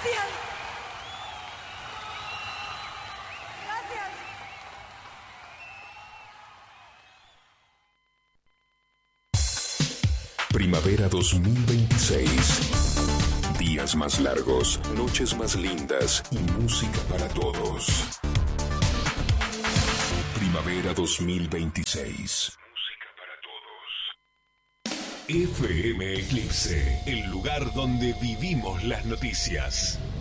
Gracias. Gracias. Primavera 2026. Días más largos, noches más lindas y música para todos. Primavera 2026. Música para todos. FM Eclipse, el lugar donde vivimos las noticias.